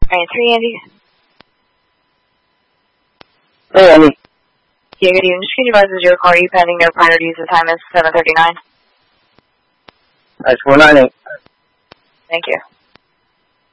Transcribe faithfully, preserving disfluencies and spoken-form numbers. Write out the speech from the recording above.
nine three, Andy. Hey, Andy. Yeah, good evening. Just can you advise as your call, are you pending no priorities? The time is seven thirty-nine. That's four nine eight. Thank you.